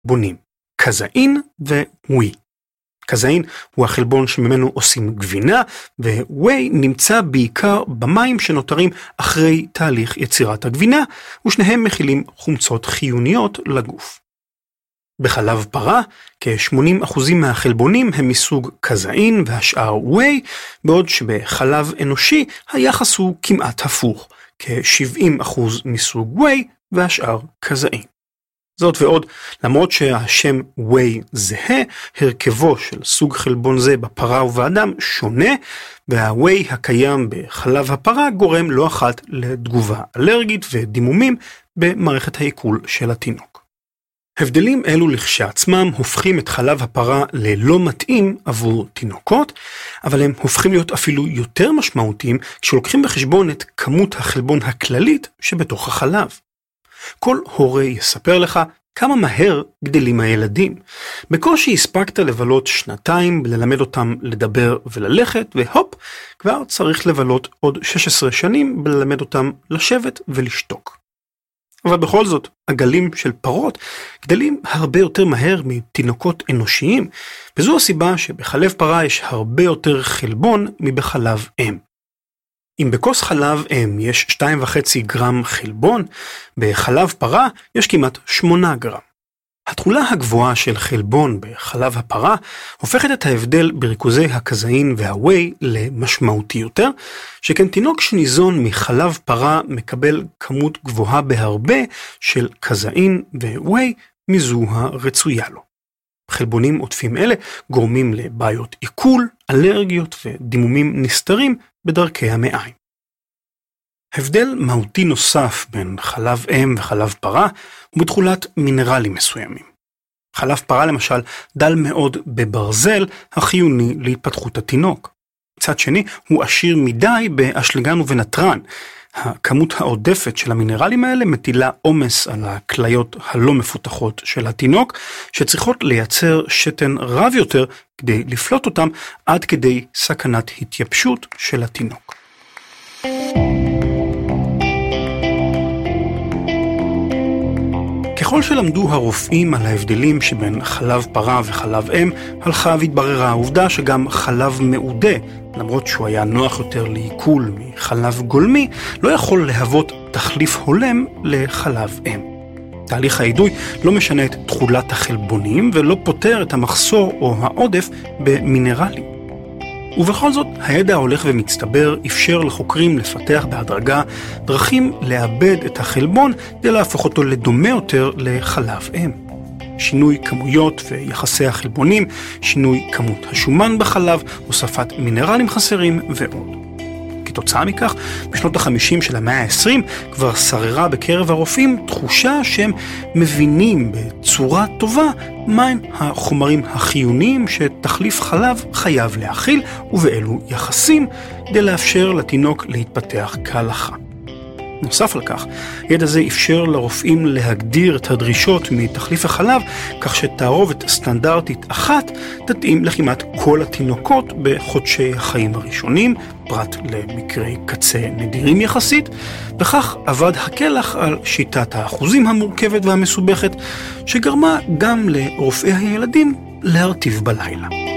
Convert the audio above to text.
חלבונים, קזאין וווי. קזאין הוא החלבון שממנו עושים גבינה, וווי נמצא בעיקר במים שנותרים אחרי תהליך יצירת הגבינה, ושניהם מכילים חומצות חיוניות לגוף. בחלב פרה, כ-80% מהחלבונים הם מסוג קזאין והשאר ווי, בעוד שבחלב אנושי היחס הוא כמעט הפוך, כ-70% מסוג ווי והשאר קזאין. זאת ועוד, למרות שהשם ווי זהה, הרכבו של סוג חלבון זה בפרה ובאדם שונה, והווי הקיים בחלב הפרה גורם לא אחת לתגובה אלרגית ודימומים במערכת העיכול של התינוק. הבדלים אלו לכשעצמם הופכים את חלב הפרה ללא מתאים עבור תינוקות, אבל הם הופכים להיות אפילו יותר משמעותיים כשלוקחים בחשבון את כמות החלבון הכללית שבתוך החלב. כל הורה יספר לך כמה מהר גדלים הילדים. בקושי הספקת לבלות 2 ללמד אותם לדבר וללכת, והופ, כבר צריך לבלות עוד 16 שנים ללמד אותם לשבת ולשתוק. אבל בכל זאת, עגלים של פרות גדלים הרבה יותר מהר מתינוקות אנושיים, וזו הסיבה שבחלב פרה יש הרבה יותר חלבון מבחלב אם. אם בכוס חלב אם יש 2.5 גרם חלבון, בחלב פרה יש כמעט 8 גרם. התכולה הגבוהה של חלבון בחלב הפרה הופכת את ההבדל בריכוזי הקזאין והווי למשמעותי יותר, שכן תינוק שניזון מחלב פרה מקבל כמות גבוהה בהרבה של קזאין וווי מזו הרצויה לו. חלבונים עודפים אלה גורמים לבעיות עיכול, אלרגיות ודימומים נסתרים בדרכי המעיים. הבדל מהותי נוסף בין חלב אם וחלב פרה הוא בתכולת מינרלים מסוימים. חלב פרה למשל דל מאוד בברזל החיוני להתפתחות התינוק. מצד שני הוא עשיר מדי באשלגן ובנטרן. הכמות העודפת של המינרלים האלה מטילה עומס על הכליות הלא מפותחות של התינוק, שצריכות לייצר שתן רב יותר כדי לפלוט אותם עד כדי סכנת התייבשות של התינוק. ככל שלמדו הרופאים על ההבדלים שבין חלב פרה וחלב אם, הלכה והתבררה העובדה שגם חלב מעודה, למרות שהוא היה נוח יותר לעיכול מחלב גולמי, לא יכול להוות תחליף הולם לחלב אם. תהליך האידוי לא משנה את תכולת החלבונים ולא פותר את המחסור או העודף במינרלים. ובכל זאת, הידע ההולך ומצטבר אפשר לחוקרים לפתח בהדרגה דרכים לאבד את החלבון כדי להפוך אותו לדומה יותר לחלב אם. שינוי כמויות ויחסי החלבונים, שינוי כמות השומן בחלב, הוספת מינרלים חסרים ועוד. כתוצאה מכך, בשנות ה-50 של המאה ה-20 כבר שררה בקרב הרופאים תחושה שהם מבינים בצורה טובה מהם החומרים החיוניים שתחליף חלב חייב להכיל ובאילו יחסים כדי לאפשר לתינוק להתפתח כהלכה. נוסף על כך, ידע זה אפשר לרופאים להגדיר את הדרישות מתחליף החלב, כך שתערובת סטנדרטית אחת תתאים לכמעט כל התינוקות בחודשי החיים הראשונים, פרט למקרי קצה נדירים יחסית, וכך עבד הקלח על שיטת האחוזים המורכבת והמסובכת, שגרמה גם לרופאי הילדים להרטיב בלילה.